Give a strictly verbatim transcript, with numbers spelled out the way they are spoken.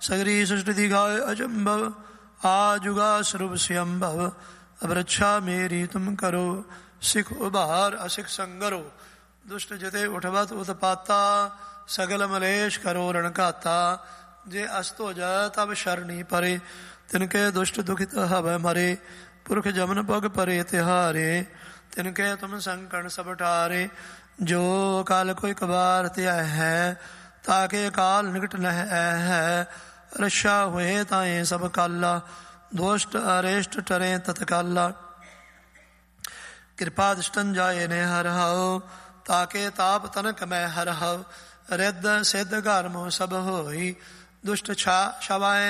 सगरी सृष्टि दिखाए अचंभव, आजुगा स्वरूप स्वयंभव। अब रक्षा मेरी तुम करो, सिख उबार असिख संगरो। दुष्ट जते उठवत उत्पाता, सगल मलेश करो रणकाता। जे अस्त हो जाए तब शरणी परे, तिनके दुष्ट दुखित हवै मरे। पुरख जमन पग परे तिहारे, तिनके तुम संकट सब टारे। जो काल कोई कबार त्या है, ताके काल निकट नह है। रक्षा हुए ताए सब काला, दोष्ट अरेष्ट टरे तत्काला। कृपा दृष्टन जाए ने हर हव, ताके ताप तनक मैं हर हव। रिद्ध सिद्ध घर मोह सब होई, दुष्ट छा शवाए